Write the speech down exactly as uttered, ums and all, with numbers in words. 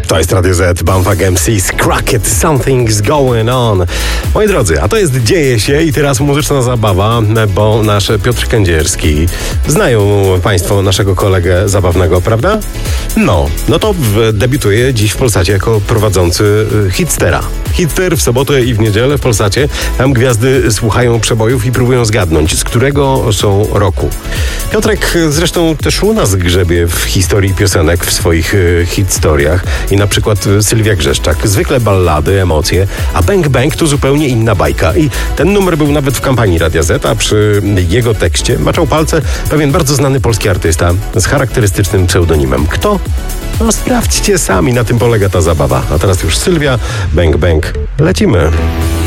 To jest Radio Z, Bumfuck M Cs, Crack It, Something's Going On. Moi drodzy, a to jest Dzieje się i teraz muzyczna zabawa, bo nasz Piotr Kędzierski, znają Państwo naszego kolegę zabawnego, prawda? No, no to debiutuje dziś w Polsacie jako prowadzący Hitstera. Hitster w sobotę i w niedzielę w Polsacie. Tam gwiazdy słuchają przebojów i próbują zgadnąć, z którego są roku. Piotrek zresztą też u nas grzebie w historii piosenek w swoich hitstoriach. I na przykład Sylwia Grzeszczak. Zwykle ballady, emocje, a Bang Bang to zupełnie inna bajka. I ten numer był nawet w kampanii Radia Z, a przy jego tekście maczał palce pewien bardzo znany polski artysta z charakterystycznym pseudonimem. Kto? No sprawdźcie sami, na tym polega ta zabawa. A teraz już Sylwia, Bang Bang. Lecimy.